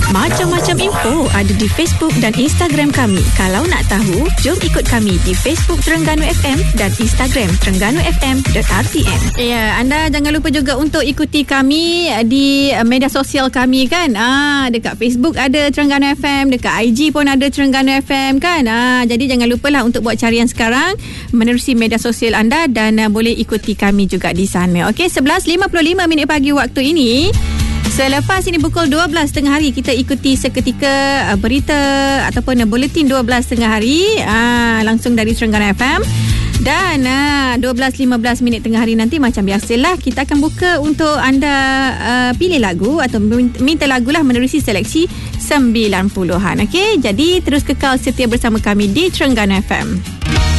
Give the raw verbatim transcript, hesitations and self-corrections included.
Macam-macam info ada di Facebook dan Instagram kami. Kalau nak tahu, jom ikut kami di Facebook Terengganu F M dan Instagram terengganu f m dot r t m. Ya, anda jangan lupa juga untuk ikuti kami di media sosial kami kan. Ah, dekat Facebook ada Terengganu F M, dekat I G pun ada Terengganu F M kan. Ah, jadi jangan lupalah untuk buat carian sekarang menerusi media sosial anda dan uh, boleh ikuti kami juga di sana. Okey, sebelas lima puluh lima minit pagi waktu ini. Selepas ini pukul dua belas tengah hari kita ikuti seketika uh, berita ataupun uh, buletin dua belas tengah hari uh, langsung dari Terengganu F M. Dan uh, dua belas lima belas minit tengah hari nanti macam biasalah kita akan buka untuk anda uh, pilih lagu atau minta lagulah menerusi seleksi sembilan puluhan. Okey, jadi terus kekal setia bersama kami di Terengganu F M.